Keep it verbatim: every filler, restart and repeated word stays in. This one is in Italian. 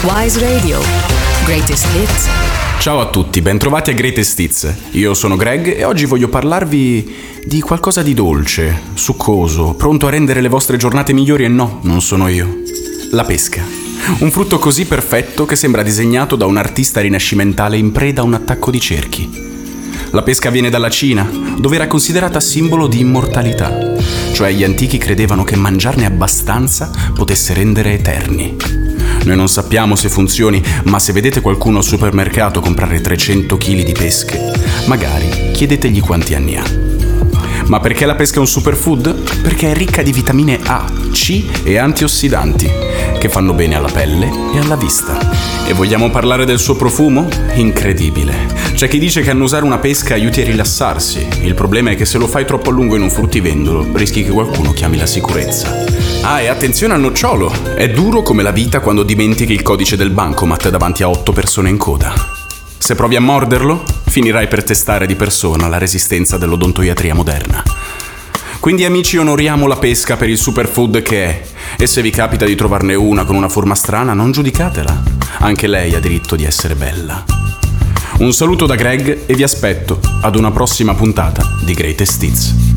Wise Radio. Greatest Hits. Ciao a tutti, bentrovati a Greatest Hits. Io sono Greg e oggi voglio parlarvi di qualcosa di dolce, succoso, pronto a rendere le vostre giornate migliori e no, non sono io. La pesca. Un frutto così perfetto che sembra disegnato da un artista rinascimentale in preda a un attacco di cerchi. La pesca viene dalla Cina, dove era considerata simbolo di immortalità, cioè gli antichi credevano che mangiarne abbastanza potesse rendere eterni. Noi non sappiamo se funzioni, ma se vedete qualcuno al supermercato comprare trecento chili di pesche, magari chiedetegli quanti anni ha. Ma perché la pesca è un superfood? Perché è ricca di vitamine A, C e antiossidanti, che fanno bene alla pelle e alla vista. E vogliamo parlare del suo profumo? Incredibile. C'è chi dice che annusare una pesca aiuti a rilassarsi. Il problema è che se lo fai troppo a lungo in un fruttivendolo, rischi che qualcuno chiami la sicurezza. Ah, e attenzione al nocciolo! È duro come la vita quando dimentichi il codice del bancomat davanti a otto persone in coda. Se provi a morderlo, finirai per testare di persona la resistenza dell'odontoiatria moderna. Quindi amici, onoriamo la pesca per il superfood che è, e se vi capita di trovarne una con una forma strana, non giudicatela. Anche lei ha diritto di essere bella. Un saluto da Greg e vi aspetto ad una prossima puntata di Greatest Hits.